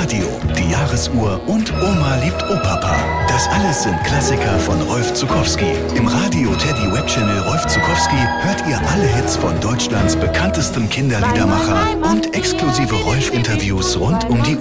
Radio, die Jahresuhr und Oma liebt Opapa. Das alles sind Klassiker von Rolf Zuckowski. Im Radio Teddy Web Channel Rolf Zuckowski hört ihr alle Hits von Deutschlands bekanntestem Kinderliedermacher und exklusive Rolf-Interviews rund um die Uhr.